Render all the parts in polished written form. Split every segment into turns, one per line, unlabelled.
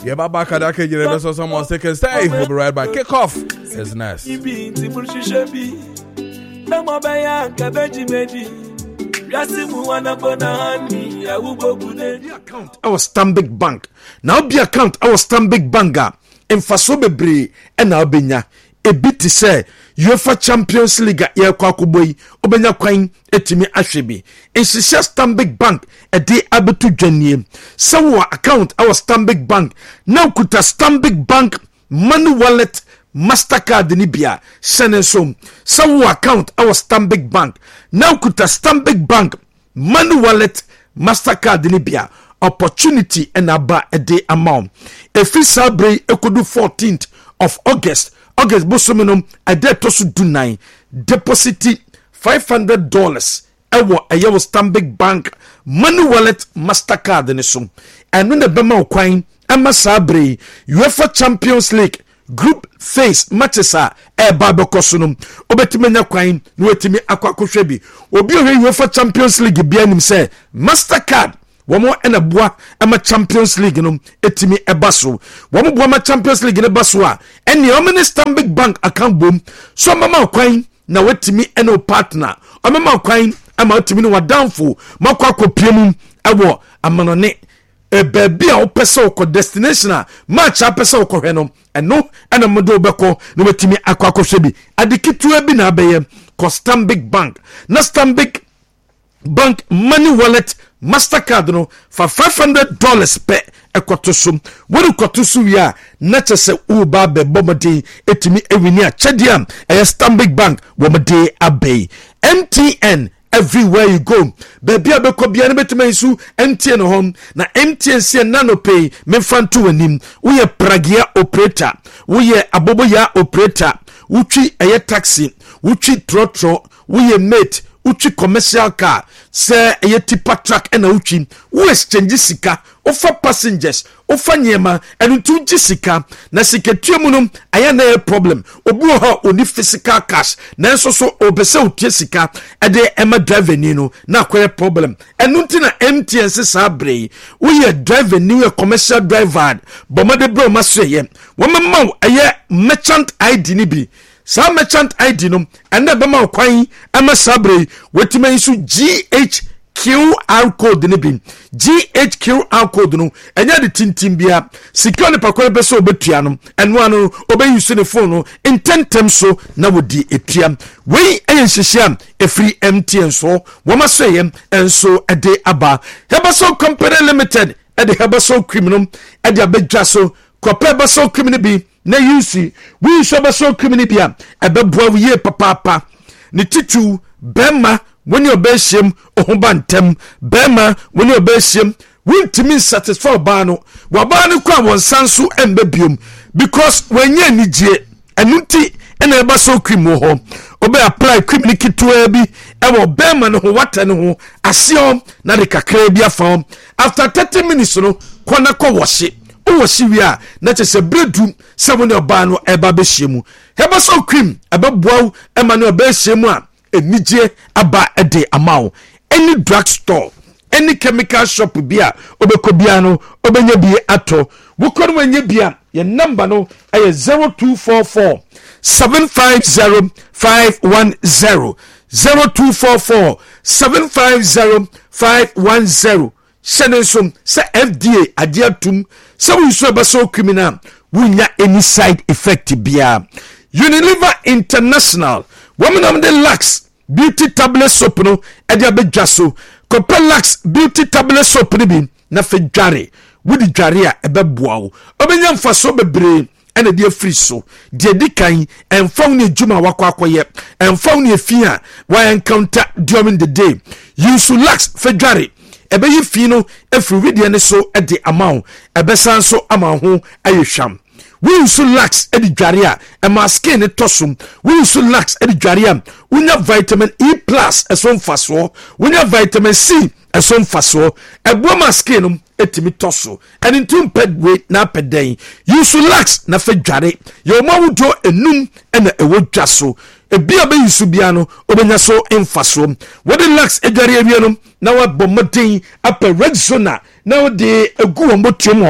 Yeah, Babakadaka, you never saw someone second stay. We'll be right back. Kickoff is nice.
Our Stanbic Bank. Now be account our Stanbic Banker. Emfaso bebre and now benya. A bit to say UEFA Champions League ya kwakuboy obenya kwan etimi ahwebi ensisia Stanbic Bank e dey abetu dwanie sawo account our Stanbic Bank now kuta Stanbic Bank money wallet Mastercard ni bia senesom sawo account our Stanbic Bank now kuta Stanbic Bank money wallet Mastercard ni bia opportunity and aba a day amount efi sabre ekodu 14th of August bosomenum a day to su do 9 deposit $500 ewo a yewo Stanbic Bank money wallet Mastercard ni so and when the bema kwan ama sabre UEFA Champions League group phase matches a babeko sunum obetimenya kwan no wetimi akwakohwe bi obi ohwe UEFA Champions League bia nim say Mastercard womo ena boa ama Champions League no etimi ebaso womo boa ma Champions League ne baso a ene omene Stanbic Bank account bom so mama kwan na wetimi ena partner mama kwan ama wetimi no wadanfo makwa akopiem ewo amanone baby a opese ko destination a match a pese ko hwe no eno ena modo beko no wetimi akwakohwe bi adikitua bi na abeye ko Stanbic Bank na Stanbic Bank money wallet Mastercard no for $500 per ekotosum wonu kotosu ya na chese uba be bomode etimi ewini a chediam Stanbic Bank womode abey MTN everywhere you go baby abeko bia ne betuma isu MTN home na MTN se nano pay memfanto wanim wo ye pragia operator wo ye aboboya operator wuchi taxi wuchi trotro wo ye mate uchi commercial car say a tipa truck and uchi who exchange sika offer passengers offer nyema and to jisika na siketuamunum aya na problem obi ho oni physical cash na so obese utie sika e de ema driver ni no na akwa problem enunti na MTN se sabre we driver ni commercial driver bomade bro masoye wo memma aya merchant ID ni bi sa merchant ID no enda bema kwan ama sabre wetima isu GHQR code ne bin GHQR code no enya de tintim bia secure ne pakore beso obetua no eno ano obeyusu ne phone no intentem so na wodi etua we eyenhyehyam efri MTN so womasoyem enso ede aba Hebaso Company Limited ede Hebaso criminal ede abedwa so kope Hebaso criminal bi na yusi we Hebaso criminal bia ebeboa we papa ni titu bema when you beshem ohubantem bema when you beshem wintimi satisfy bano wabani kwa wonsanso embebium because when ye nigye enunti ena Hebaso crime ho obe apply crime kitwa bi ewo bema no ho wata no ho aseom na de kakra bi afam after 30 minutes no kwana ko woshe owoshiwia na chese bredu seven obano eba behyiemu Hebaso crime ebeboa emmanuel behyiemu a enije aba ede amao any drug store any chemical shop bia obekobia no obenya bi ato wokon wenye bia ye number no ay 0244 750 510 0244 750 510 senensum se FDA adiatum se we so Hebaso criminal wunya any side effect bia Unilever International woman of the Lux beauty tablet soap no edi abedwaso Copper Lux beauty tablet soap ni bi na fe dware wudi dware a ebeboa wo obenya mfaso bebre ene de free so de dikan enfon ne juma wakwakoye enfon ne fi a wa encounter during the day use Lux fe dware ebe yi fi no efri widi ne so edi amount ebesan so amaho ayehwam we use Lux edi dware a ema skin tosum we use Lux edi dware a unya vitamin E plus esom faso unya vitamin C esom faso eboma skin etimi toso and into pedwe na peden use Lux na fe dware yo ma wudo enum ena ewodwaso ebia be use bia no obenya so emfaso what Lux edware awia no na wa bomodin upper red zone na de egu omotiom ho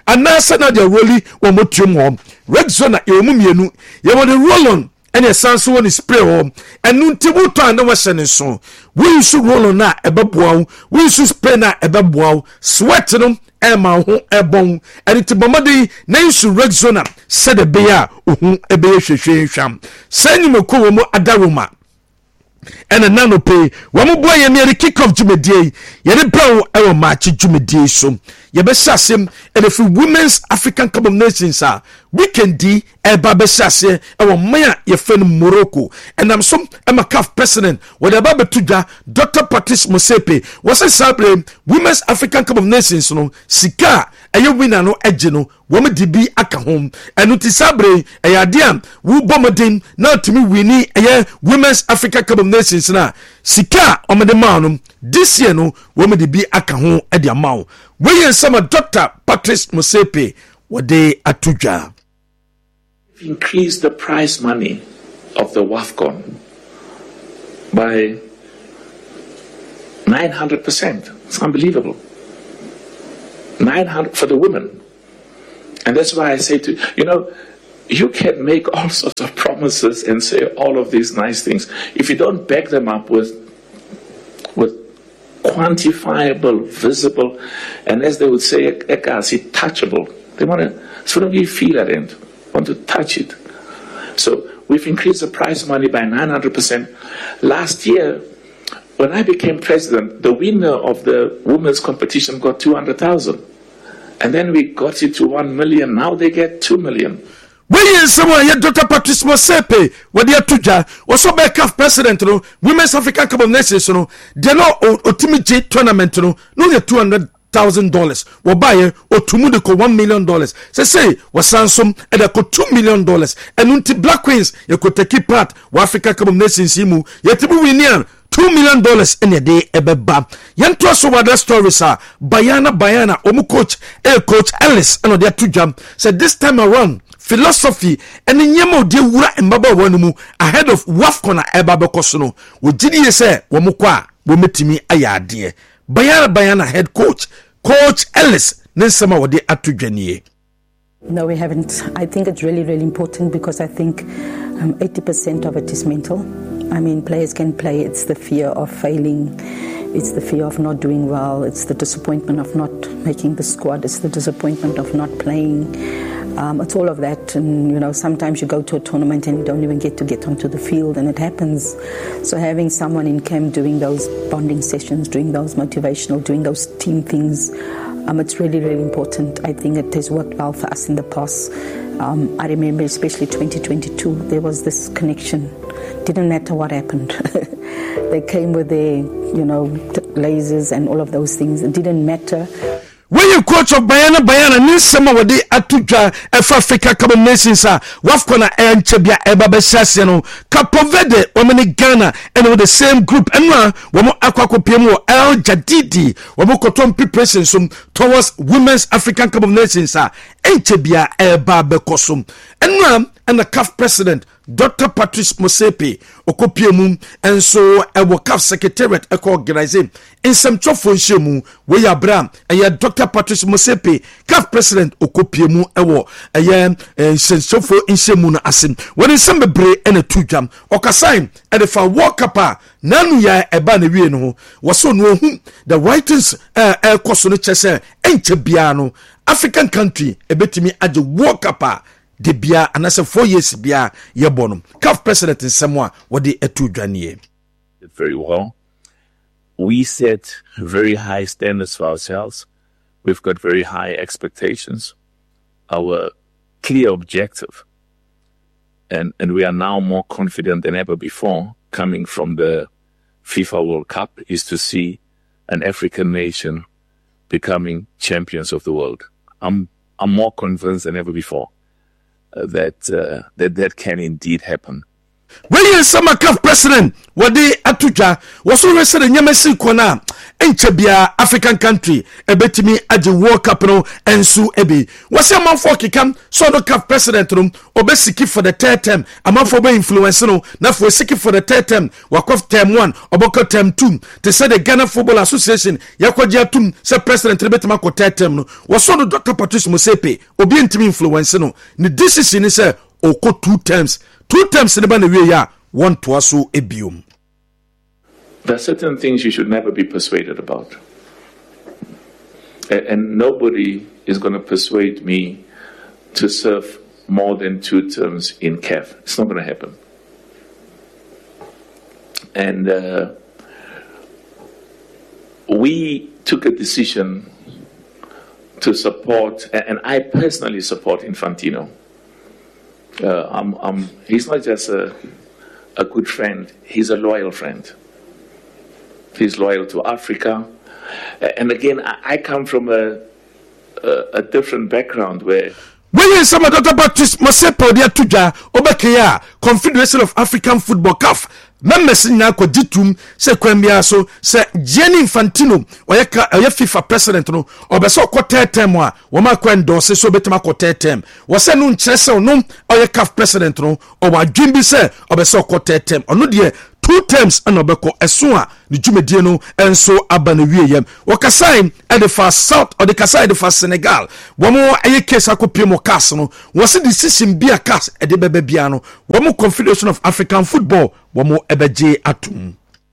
anaasɛ na de roli wɔ motuom hɔ red zone a yɛwɔ mu mmienu yɛwɔ de roll-on ɛne ɛsan so wɔ ne spray hɔ ɛno nti wotɔ a na wɔhyɛ ne so woyi so roll-on no a ɛbɛboa wo woyi so spray no a ɛbɛboa wo sweat no ɛma ho ɛbɔn ɛne ti bɔmmɔden na nsu red zone a sɛde bɛyɛ a ohu ɛbɛyɛ hwehwɛhwam saa nnwumako wɔ mu adaroma ɛna nano pay wɔn boa yɛn yɛde kick off dwumadie yɛde brɛw ɛwɔ maakye dwumadie so yɛbɛhyɛ asɛm ɛde fi women's African Cup of Nations a weekend di ɛba bɛhyɛ aseɛ ɛwɔ man a yɛfɛ no Morocco ɛnam so ɛma CAF president wɔde aba bɛto dwa Dr. Patrice Motsepe wɔsɛ saa bere women's African Cup of Nations no sika a ɛyɛ winner no ɛgye no wɔn de bi aka ho ɛno ti saa bere ɛyɛ adeɛ a wobɔ mmɔden na tumi wini ɛyɛ women's African Cup of Nations na sika a wɔde maa no this year no wɔn de bi aka ho ɛde ama wo wɔyɛ nsɛm a Dr. Patrice Motsepe wɔde ato dwa.
Increase the prize money of the WAFCON by 900%. It's unbelievable. 900 for the women. And that's why I say to you can make all sorts of promises and say all of these nice things. If you don't back them up with quantifiable, visible, and as they would say, touchable. They want to sort of you feel at end, want to touch it. So we've increased the prize money by 900%. Last year, when I became president, the winner of the women's competition got 200,000. And then we got it to 1 million. Now they get 2 million.
When someone yet Dr. Patrice Motsepe, what they are to was so by CAF president, Women's African Cup of Nations, they know ultimate tournament, no $200,000. Wabaye or Tumuko $1 million. Say was Samsung and I could $2 million. And until Black Queens, you could take part African Cup of Nations Simu, yet to be near $2 million in a day ebeba. Yan trust over that story, sir. Bayana, Omu coach Ellis, and their two jump said this time around. Philosophy and in yemo de wura mbaba wanumu ahead of WAFCON eba bekosono wo gidi say wo mukwa wo metimi ayade bayana head coach Ellis nensema wode atudwanie.
No, we haven't. I think it's really, really important because I think 80% of it is mental. I mean, players can play. It's the fear of failing. It's the fear of not doing well. It's the disappointment of not making the squad. It's the disappointment of not playing. It's all of that. And, sometimes you go to a tournament and you don't even get onto the field, and it happens. So having someone in camp doing those bonding sessions, doing those motivational, doing those team things, it's really, really important. I think it has worked well for us in the past. I remember especially 2022, there was this connection. Didn't matter what happened. They came with their, lasers and all of those things. It didn't matter.
When you coach of Bayana, need some of the Atuja, Africa Cup of Nations, Wafkona and Chebia Ebabe Sassiano, Capo Verde, Omani Ghana, and with the same group, and Wamo Aquaco Piemo, El Jadidi, Wamo Koton preparations towards Women's African Cup of Nations, and Chebia Ebabe Kosum, and the CAF president, Dr. Patrice Motsepe, Okopiemu, and so a CAF secretariat organizing in some chofo shemu, where ya bram, and Dr. Patrice Motsepe, CAF president Okopiemu, a yam, and chofo in shemu na asim. When in some bre and a two jam, Okasaim, and if I walk up, none ya a banner was so no the writings el cosono chese, ain't Biano, African country, a bit me at the walk up. De bia and as a 4 years bia ye bonum. CAF president in Samoa what the etu dwanie.
Very well. We set very high standards for ourselves. We've got very high expectations. Our clear objective, and we are now more confident than ever before, coming from the FIFA World Cup, is to see an African nation becoming champions of the world. I'm more convinced than ever before. That can indeed happen.
When you some CAF president, what they atuja was always said in Yamasi Kona, Enchebia, African country, a betimi at the World Cup and Su Ebi. Was a man for Kikam, so the CAF president room, or Besiki for the third term, a man for influence, no, now for Siki for the third term, Wakoff term 1, or Boko term 2, to say the Ghana Football Association, Yakwaja Tum, said President Rebetamako third term, was so the Dr. Patrice Musepe, or be intimate influence, no, the decision is a oko 2 terms. 2 times in the band we are one to us so ebium.
There are certain things you should never be persuaded about. And nobody is going to persuade me to serve more than 2 terms in CAF. It's not going to happen. And we took a decision to support, and I personally support Infantino. He's not just a good friend, he's a loyal friend. He's loyal to Africa. And again, I come from a different background where
when some of Dr. Patrice Musepe dia tuja obekea Confederation of African Football CAF members nya ko ditum se kwambia so se Gianni Infantino oya FIFA president no obeso ko term a wo ma ko endorse so betima ko term wo se no nkyerese no oya CAF president no o wa dwimbi se obeso ko term ono de 2 terms and obeko eso a ni dwumedie no enso aba na wieyem wakasai at the far south or the kasai the far Senegal wo mo eye case akopiem cast no wo se decision bia cast e de bebe bia no wo mo Confederation of African Football wo mo ebeje atum.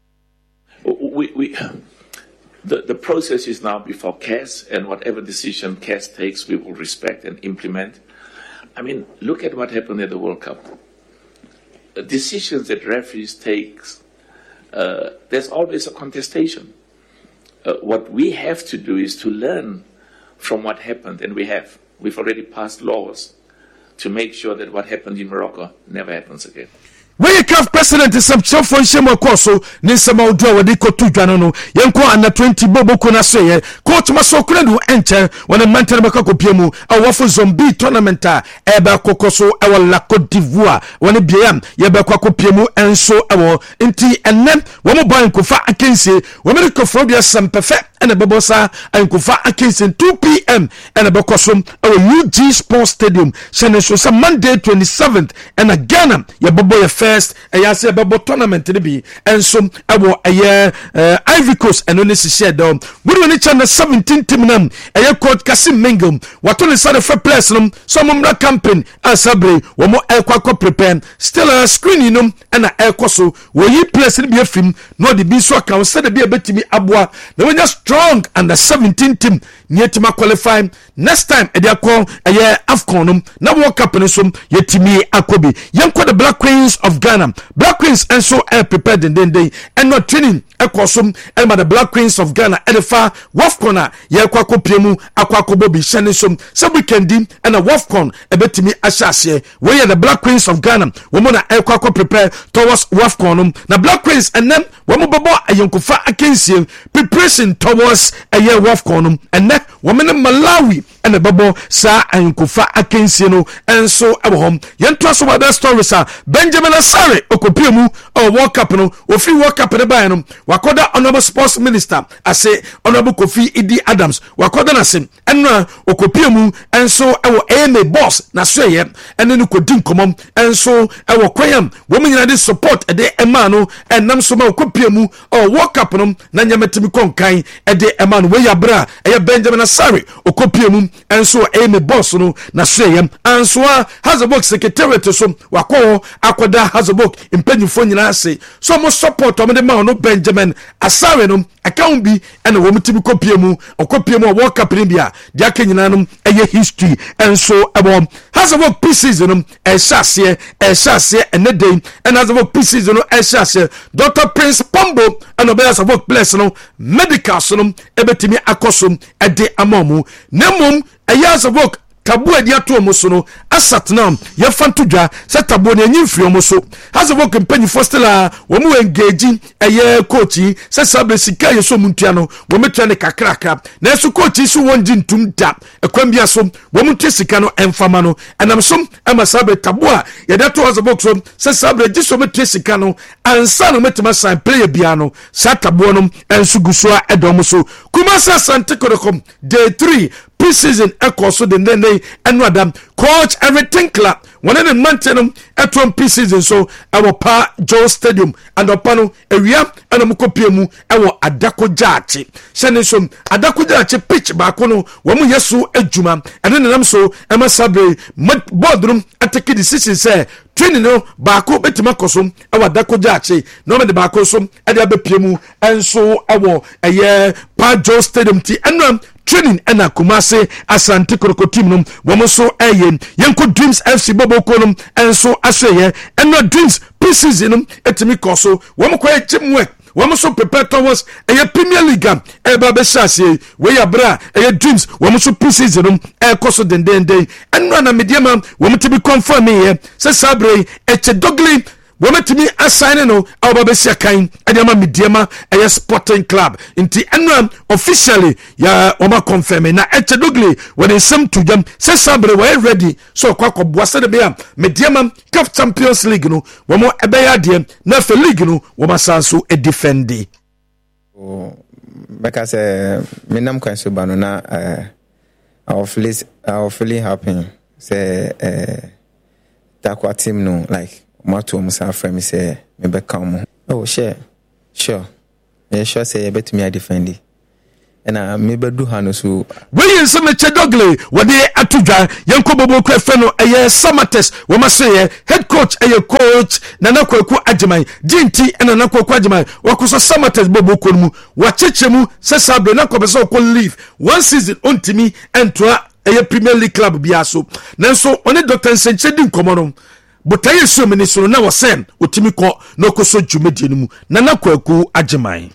The process is now before CAS, and whatever decision CAS takes we will respect and implement. I mean, look at what happened at the World Cup. Decisions that referees take, there's always a contestation. What we have to do is to learn from what happened, and we've already passed laws to make sure that what happened in Morocco never happens again.
When you CAF president is some for Shemo Koso, Nisama Udra, what they call 2 Janono, Yanko and the 20 Bobo Kuna say, Coach Masokredu enter when a mental Bakako Piemu, a waffle zombie tournament, Eba Kokoso, our La Cote d'Ivoire, when a BM, Yabako Piemu, and so our Inti and then, one boy in Kufa Akensi, women Kofobia some perfect. And a Babosa and Kufa Akinson 2 p.m. and a Bokosum our UG Sports Stadium. Sheneshosa Monday 27th and a Ghana ya Bobo ya first a Yase Babo tournament to be and some our a year Ivory Coast and only share down. We don't channel 17 team nam a year called Kasim Mingum. What only side of a place some of campaign as Sabre one more air quack prepare still a screening and a air coso where you place it be a film no the be so can said be a bit to me abwa the way just strong and the 17 team near to qualify next time e dia call a year AFCON na World Cup no some yetimi akobi yanko the Black Queens of Ghana Black Queens and so prepared then day and not training ekosum and the Black Queens of Ghana edefa WAFCON ya kwakopiemu akwakobobi shenesum so weekend and a WAFCON ebetimi ashase where the Black Queens of Ghana woman ekwako prepare towards WAFCON na Black Queens and them woman babo ayankofa akensie preparation towards a year WAFCON and that woman Malawi and the babo sa ayankofa akensie no and so home yento so other stories Benjamin Asare okopiemu or World Cup no ofi World Cup de buy no wakoda honorable sports minister ase honorable Kofi Idi Adams wakoda na sem enna okopiemu and so AMA boss na so ye and then ukodi nkomom and so kwayam women nyina support de ema no and nam so ma okopiemu or World Cup no na nyametimi konkan de ema no we yabra Benjamin Asare okopiemu and so AMA boss no na so ye and so has a book secretariat so wako akoda has a book impanyufo nyina ase so mo support o me de ma no Benjamin Asare no account bi and wo mutimi kopiemu okopiemu World Cup India dia kenyina no history and so has a work pre-season shase and the day and has a work pre-season shase Dr. Prince Pombo and obeyas of work place no medical so no ebetimi akosum ede amomu nemum a years of work tabu adi ato mo so no asat na ye fanto dwa se tabu na enyi mfiri mo so has a work company fostela wo mu engage eye coach se sabre sika ye so muntua no wo metua ne kakraka na so coach so wonji ntum da ekwambia so wo mutua sika no emfama no enam so ema sabre tabu a ye da to has a work so se sabre ji so metua sika no ansa no metima sign player bia no sa tabu no ensu gusua edom so Kumasa Sante Kodokom day 3 pre-season so the nene and madam coach everything club one of the mountain at one pre-season so our pa Joe Stadium and opano area and amukopiemu our Adako Jachi Shanishum Adako Jachi pitch bakono wamu yesu ejuma and then I'm so Emma Sabre boardroom atake decision say training no bako betimakosum our Adako Jachi no me the bakosum ade abepiemu and so our pa Joe Stadium ti and training ena Kumase Asante Kotoko team no womo so yenko Dreams FC Boboko no enso aseye eno Dreams pre-season no etimi koso womo kwa teamwork womo so prepare towards Premier League eba be shase we ya bra Dreams womo so pre-season no koso den eno na mediama womo tibi confirm here se sabre Dogli wometimi assign no ababesia kan adiama mediama Sporting Club inti enram officially ya oma confirm na Dogli when in some to them say sabre we ready so kwakobwa se de bia mediama CAF Champions League no womo ebeya de na fe league no woma sanso defendi
because menam kwan so bano na our feeling happy say takwa team no like Mato Musa friend say me be come. Oh sure. Yeah sure say you bet me I defend it. And me be do hanu so.
We in some Dogli what they atuja yanko bobo kwe feno Samates we must say head coach coach Nana Kwaku Ajimai Jinti and Nana Kwaku Ajimai wakuso Samates bobo komu wachechemu se sabre na kobeso ko leave one season on me and to Premier League club biaso. Nanso one Dr. Nsenche din komono but I so many so now was same utimiko no koso jumedi mu Nana Kwaku Ajimai.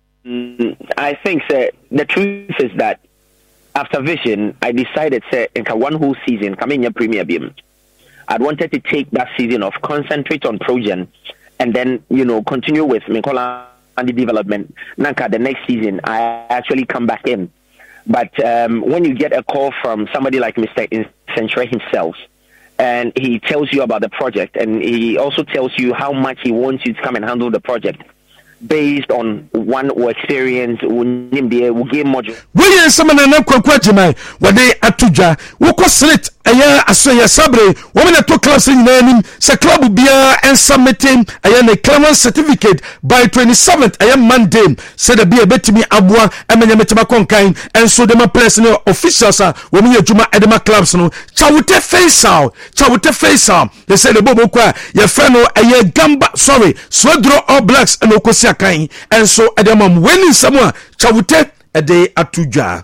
I think the truth is that after Vision I decided in one whole season coming in Premier Beam I wanted to take that season off, concentrate on project and then continue with Mikola and the development. Nanka the next season I actually come back in. But when you get a call from somebody like Mr. Century himself and he tells you about the project and he also tells you how much he wants you to come and handle the project based on one experience will game module.
We some na Kwaku Ajimai what they atuja woko slit aya asoya sabre women to class in name se club bia and submitting aya ne clearance certificate by 27th aya Monday said the bia betimi aboa emenya metima konkan and so them personal officials women adwuma edema clubs no chawute faisal they say the bobo kwa ye friend no aya Gamba Swedro All Blacks and okosi akan and so edema winning someone chawute ede atuja.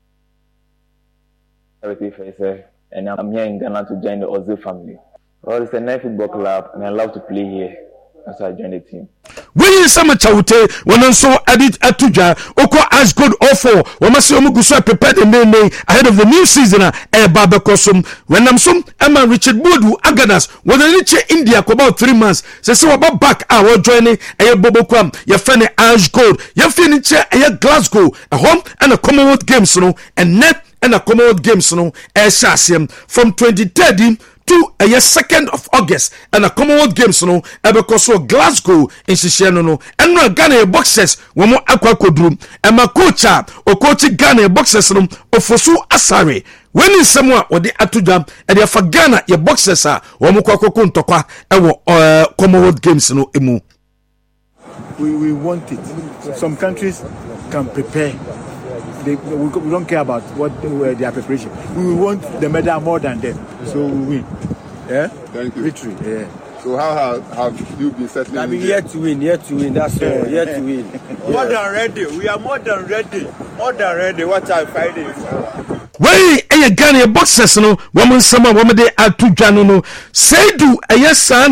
And I'm here in Ghana to join the Ozil family. Well, it's a nice football club, and I love to play here. That's why I joined the team.
We some chawute when so edit atuja oko as good offer when must omuguso prepare the main ahead of the new season babekosum when I'm some Emma Richard Bodu Agadas when reach India for about 3 months say about back our joining Bobo Kwam your friend Ash Gold your finish Glasgow a home and a Commonwealth Games and net and a Commonwealth Games from 2030 to a 2nd of August and a Commonwealth Games because Glasgow in Shishiano and no Ghana boxes when more aqua kodrum and my coach or coach Ghana boxes Ofosu Asare when in someone or the atujam and they for Ghana your boxes are or Mukako Tokwa Commonwealth Games emu.
We want it. Some countries can prepare. We don't care about what their preparation. We want the medal more than them, so we win. Yeah,
thank you.
Victory. Yeah.
So how have you been settling?
I mean, yet to win. That's all. Yet to win.
More than ready. We are more than ready. What are fighting?
Wey Ghana boxers no woman sama woman de atujano no say do sana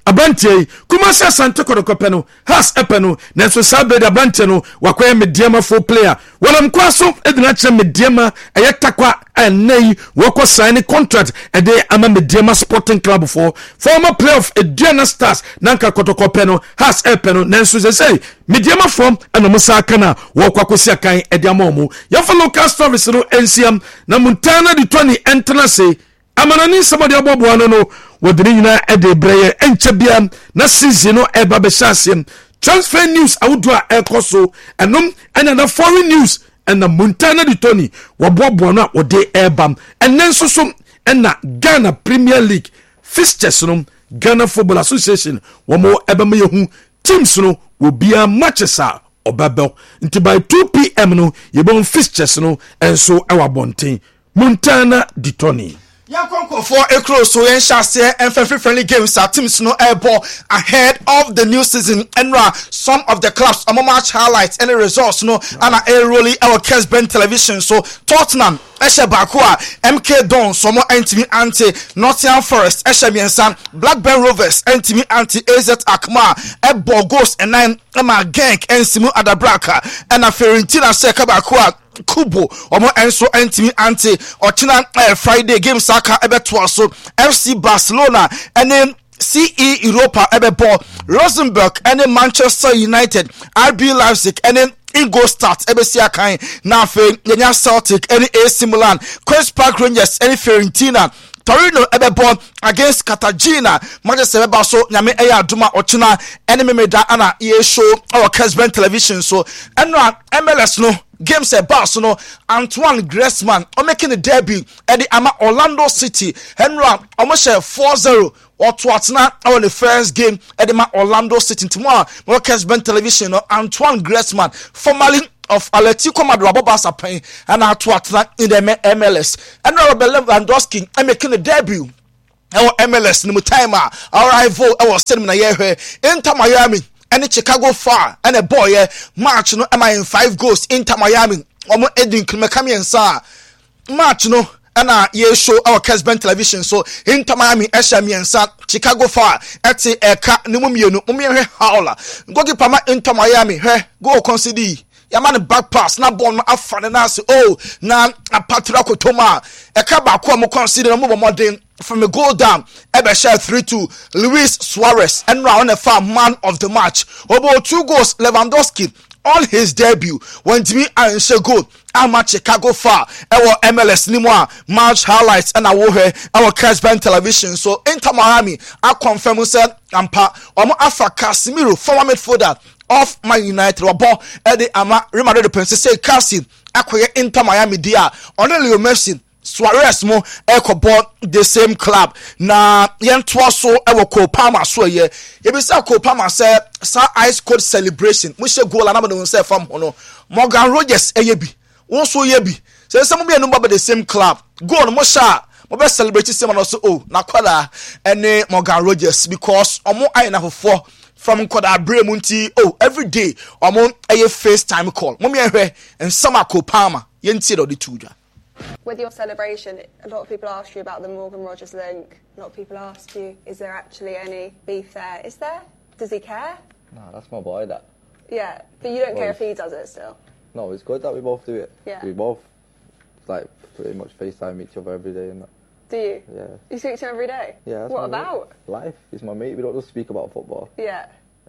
abantie Kumasi Asante Kotoko no has epeno nanso sabe da bante no wakoya mediama for player walam kwaso edina che mediama eyetakwa anei wako sign contract ede ama mediama Sporting Club for former player of Ediana Stars nanka Kotoko no has epeno nanso say mediama from anomusa kana wako akosi akan ediama mu ya for local service no NCM na Montana di 20 entrance amanani somebody abobo no wodini nyina ede breye enchebia na season no eba be hyasem transfer news awudua ekoso enom ena na foreign news ena Montana di Tony wobobo no wode ebam enen soso ena Ghana Premier League fixtures no Ghana Football Association womo ebam yehu teams no will be a matches a obabel until by 2 p.m. no yebon fixtures no enso ewa bonten Montana di Tony
Yankonko for a close so en share and friendly games our teams no airball ahead of the new season and some of the clubs match highlights and the results no and really our Kesben television so Tottenham Eshe Bakua MK Don Somo NTV anti Nottingham Forest Eshe Miensan Blackburn Rovers NTV anti AZ Akma Ebo Ghost and 9 Emma Genk and Simu Adabraka and a Fiorentina Seka Bakua Kubo omo enso ntimi anti ochina Friday game saka ebeto so FC Barcelona and CE Europa ebebo Rosenborg and Manchester United RB Leipzig and Ingolstadt ebesia kan na fe yenya Celtic and AC Milan Queen's Park Rangers and Fiorentina Torino ebebo against Cartagena Manchester ebeba so nyame eya aduma ochina enemy meda ana ye show our Kesben television so enra MLS no games at Barcelona Antoine Griezmann making the debut at the Ama Orlando City Henry almost 4-0 or Twatna on the first game at the Orlando City tomorrow Kesben television Antoine Griezmann formerly of Atletico Madrid Barca playing and Twatna in the MLS and Robert Lewandowski making the debut our MLS no time our rival our cinema Inter Miami and Chicago Fire and a boy March no am I in 5 goals Inter Miami omo edin kmekami ensa match no and ye show our Kesben television so Inter Miami Esha miensa Chicago Fire eti eka ni mumienu mumie haula goalkeeper ma Inter Miami go consider Yaman back pass na ball no afane na se na apatra kotoma eka ba ko mo consider mo modern from a goal down ebe share 3-2 Luis Suarez and round a far man of the match about 2 goals Lewandowski on his debut when Jimmy and goal ama Chicago Fire our MLS nimwa match highlights and our Kesben television so Inter Miami I confirm said ampa omo afa Casemiro former midfielder of Man United wabo Eddie ama Real Madrid the Princess say Casemiro akoye Inter Miami dia on Leo Messi Suarez mo ekobot the same club na yentwa so ewo Kopama so ye be say Kopama say sa ice cold celebration we she goal na no say from hono Morgan Rogers eyebi won so yebi say some be no the same club goal mo sha mo be celebrate same no so na kwada ene Morgan Rogers because omo ayi na fofo from Koda Bremunti every day omo eye FaceTime call mo me ehwe and some Kopama yenti do the tuja.
With your celebration, a lot of people ask you about the Morgan Rogers link. A lot of people ask you, is there actually any beef there? Is there? Does he care?
Nah, that's my boy, that.
Yeah, but you don't care if he does it still?
No, it's good that we both do it.
Yeah.
We both, like, pretty much FaceTime each other every day and that.
Do you?
Yeah.
You speak to him every day?
Yeah.
What about?
Mate. Life. He's my mate. We don't just speak about football.
Yeah.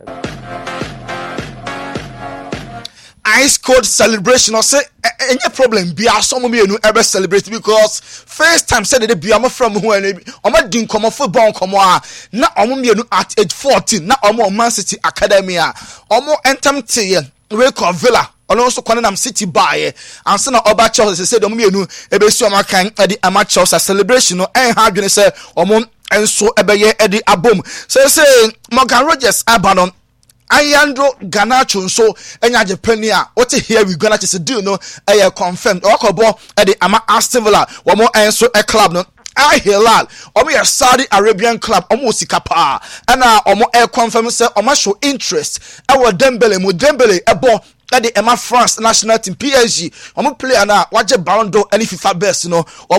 Ice cold celebration or say any problem be some me no ever celebrate because first time said the be am from who and omo din komo football komo na omo me no at age 14 na omo Man City Academy omo entam te we call Villa ono so kwane nam City buy and say na oba Chelsea say omo me no ebe si omo kan e di amateur celebration no en ha dwene say omo enso ebeye e di abom say Morgan Rogers abanon Ayandro Garnacho so enya Japania what here we gonna just do no confirmed okobo e the ama Aston Villa one more enso a club no Al Hilal omo ya Saudi Arabian club omo sika pa na omo confirm say omo show interest e wo Dembele ebo e the Emma France national team PSG omo player na waje Ballon d'Or any FIFA best no omo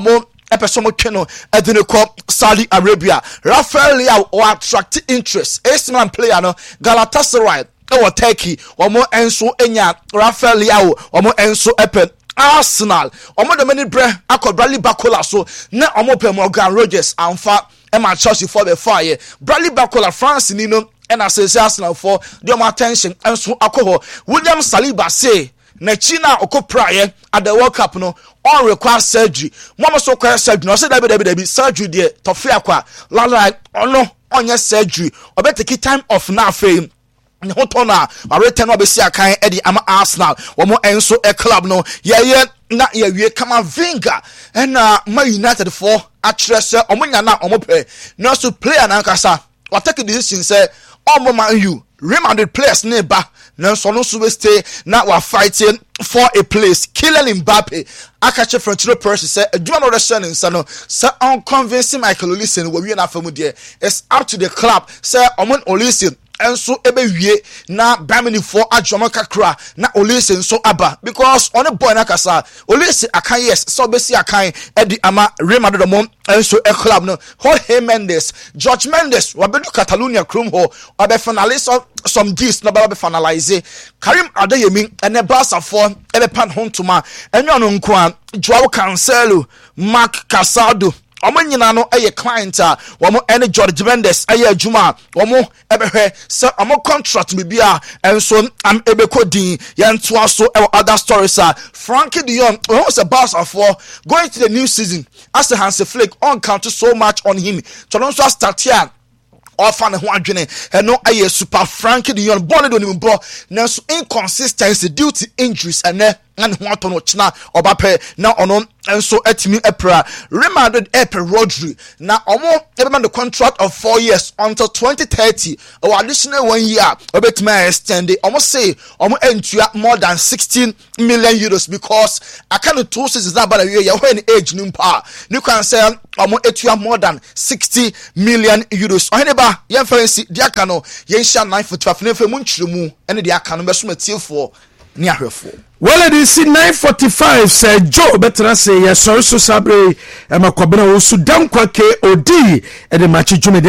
epesomo tweno edine ko Saudi Arabia. Rafael Leao or attract interest. Arsenal player no Galatasaray or Turkey omo enso enya Rafael Leao omo enso epen Arsenal omo de many bre akọ Bradley Barcola so na omo pe Morgan Rogers amfa Emma Chelsea for the fire. Bradley Barcola France ni no and as Arsenal for the attention and so alcohol. William Saliba say na China oko prior at the World Cup no all require surgery. Mama so require surgery. No say that surgery there to fear kwa la ono onye surgery. Obe take time off na fame. Hotona return obesi akan edi ama Arsenal. Omo enso a club no ye na ye kama Vinga and Man United for atrese omo nya na omo pe. No so player na nkasa. What take decision say omo Man U Real Madrid players neighbor now so no stay now we're fighting for a place. Kylian Mbappe akache Florentino Perez say do not understand in sano say unconvincing Michael Olise we na famu there. It's up to the club say omon Olise and so ebe wie na Bamini for adwoma kakra na Olise nso aba because on a boy na kasa Olise akan yes so besi akan edi ama Real Madrid mom and so a club no Jorge Mendes George Mendes wabedu Catalonia krum ho obe finalist some deals no be finalize Karim Adeyemi and the Barca for ebe pan hontuma enyo no nko a Joao Cancelo Marc Casado omo nyina no eye client a omo ene George Mendes eye adwuma omo ebehwe se omo contract bibia enso am ebeko din yento aso other stories are Frankie de Jong was a Barca for going to the new season as a Hansi Flick on count so much on him Toronto start here offer ho adwene no aye super Frankie de Jong born do nim bo na so inconsistency due to injuries and ho no china obape na ono enso atimi epra Real Madrid Rodri na omo ebema the contract of 4 years until 2030 or additional 1 year obetime extend omo say omo entua more than 16 million euros because I can't 2 seasons that but you when age nimpa you can say omo etua more than 60 million euros oheneba yen fancy dia kano yen sha 9 for 12 nefe munchiremu ene dia kano beso matiefo ni ahwefo.
Well, it is 9:45. Say Joe better say yes. Sorry, so sabre. Ema kwabena wo Sudan kwake odi. Ede machi jume.